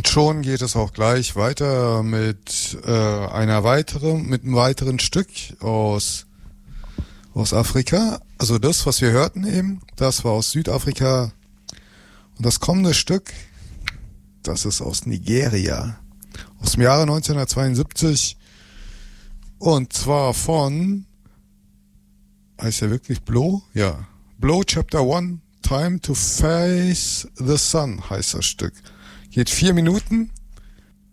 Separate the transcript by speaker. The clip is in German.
Speaker 1: schon geht es auch gleich weiter mit einem weiteren Stück aus Afrika. Also das, was wir hörten eben, das war aus Südafrika. Und das kommende Stück, das ist aus Nigeria. Aus dem Jahre 1972. Und zwar von, heißt der wirklich Blow? Ja. Blow Chapter 1, Time to Face the Sun heißt das Stück. Geht 4 Minuten.